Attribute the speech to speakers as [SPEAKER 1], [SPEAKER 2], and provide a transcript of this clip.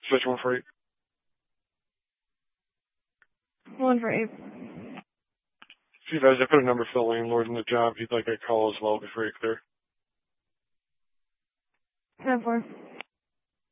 [SPEAKER 1] Switch 1 for 8.
[SPEAKER 2] 1 for 8.
[SPEAKER 1] See, guys, I put a number for the landlord in the job. He'd like a call as well before you clear.
[SPEAKER 2] 10-4.